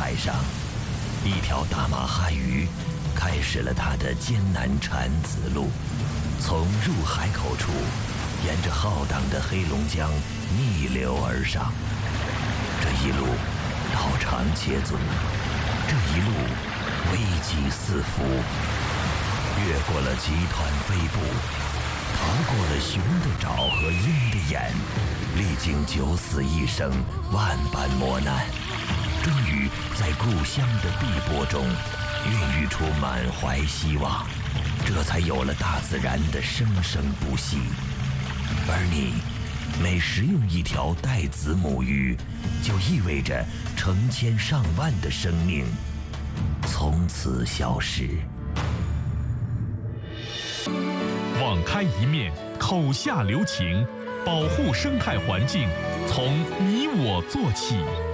海上，一条大马哈鱼开始了它的艰难产子路，从入海口处，沿着浩荡的黑龙江逆流而上。这一路道长且阻，这一路危机四伏，越过了集团飞捕，逃过了熊的爪和鹰的眼，历经九死一生，万般磨难，终于在故乡的碧波中孕育出满怀希望，这才有了大自然的生生不息。而你每食用一条带子母鱼，就意味着成千上万的生命从此消失。 网开一面，口下留情，保护生态环境，从你我做起。